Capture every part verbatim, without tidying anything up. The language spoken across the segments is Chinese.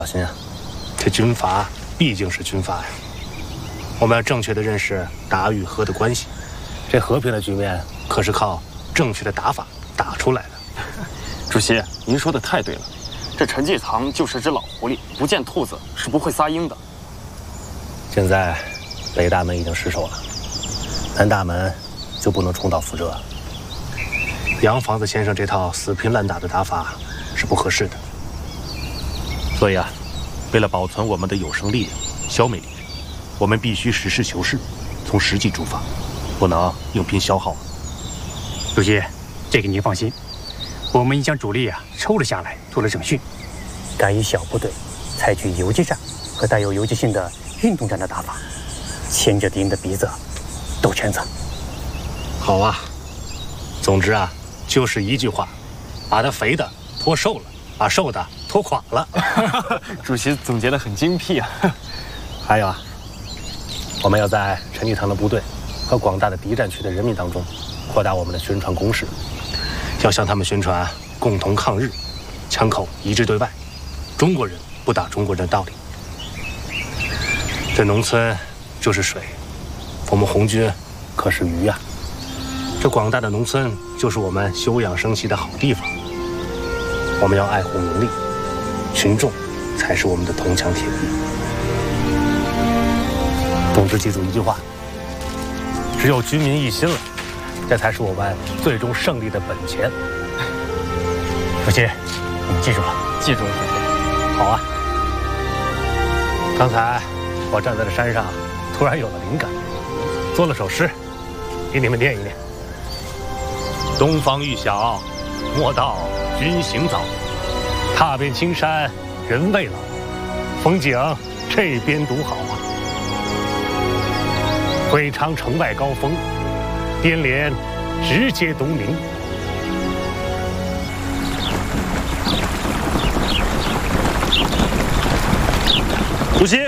小心啊，这军阀毕竟是军阀呀。我们要正确的认识打与和的关系。这和平的局面可是靠正确的打法打出来的。 主席，您说的太对了。这陈继堂就是只老狐狸，不见兔子是不会撒鹰的。 现在北大门已经失守了，南大门就不能重蹈覆辙。杨房子先生这套死拼烂打的打法是不合适的。所以啊，为了保存我们的有生力量，消灭敌人，我们必须实事求是，从实际出发，不能硬拼消耗。 主席，这个您放心，我们已将主力啊抽了下来，做了整训，改以小部队采取游击战和带有游击性的运动战的打法，牵着敌人的鼻子兜圈子。 好啊，总之啊，就是一句话，把他肥的拖瘦了，把瘦的拖垮了。 主席总结得很精辟啊。 还有啊，我们要在陈继堂的部队和广大的敌占区的人民当中扩大我们的宣传攻势，要向他们宣传共同抗日，枪口一致对外，中国人不打中国人的道理。这农村就是水，我们红军可是鱼呀、啊。这广大的农村就是我们休养生息的好地方。我们要爱护民力，群众才是我们的铜墙铁壁。总之，记住一句话：只有军民一心了，这才是我们最终胜利的本钱。 主席，你记住了？ 记住了，主席。 好啊。刚才我站在这山上，突然有了灵感，做了首诗，给你们念一念。东方欲晓，莫道军行早。踏遍青山人未老，风景这边独好啊。会昌城外高峰，边连直接东宁。主席，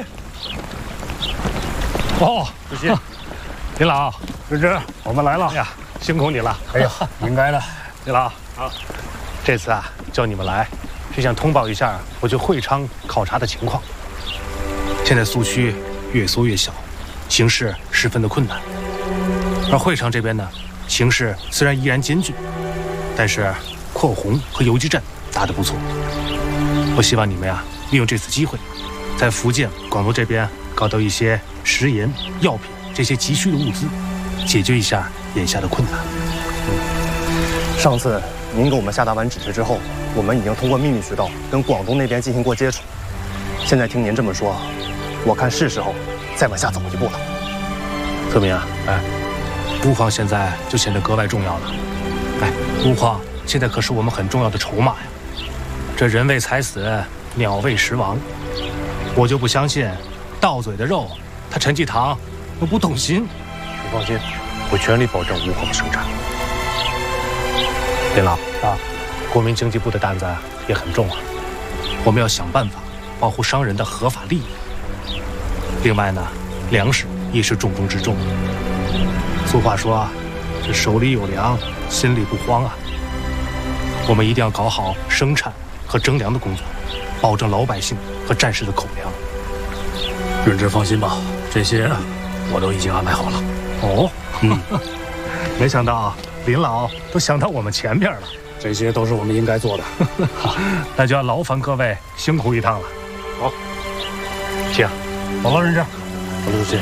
哦，主席，林老，芝芝，我们来了。哎呀，辛苦你了。 哎呀，应该的。 林老，好，这次啊，叫你们来，是想通报一下我去会昌考察的情况。现在苏区越缩越小，形势十分的困难。而会昌这边呢，形势虽然依然艰峻，但是扩红和游击战打得不错。我希望你们呀，利用这次机会，在福建、广东这边搞到一些食盐、药品这些急需的物资，解决一下眼下的困难。 嗯，上次您给我们下达完指示之后，我们已经通过秘密渠道跟广东那边进行过接触。现在听您这么说，我看是时候再往下走一步了。 特明啊，哎，钴矿现在就显得格外重要了。哎，钴矿现在可是我们很重要的筹码呀。这人为财死，鸟为食亡。我就不相信，到嘴的肉，他陈继堂都不动心。 你放心，我全力保证钴矿的生产。 林老啊，国民经济部的担子也很重啊，我们要想办法保护商人的合法利益。另外呢，粮食也是重中之重。俗话说啊，这手里有粮，心里不慌啊。我们一定要搞好生产和征粮的工作，保证老百姓和战士的口粮。 润之放心吧，这些我都已经安排好了。 哦，嗯，没想到林老都想到我们前边了， 这些都是我们应该做的。 那就要劳烦各位辛苦一趟了。 好， 请， 走了，润之， 我主席。